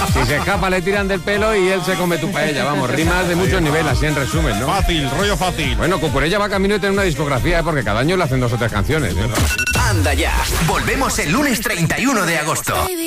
Si se escapa le tiran del pelo y él se come tu paella. Vamos, rimas de muchos niveles, así en resumen, ¿no? Fácil, rollo fácil. Bueno, Cucurella va camino de tener una discografía, porque cada año le hacen 2 o 3 canciones, ¿eh? Anda ya, volvemos el lunes 31 de agosto.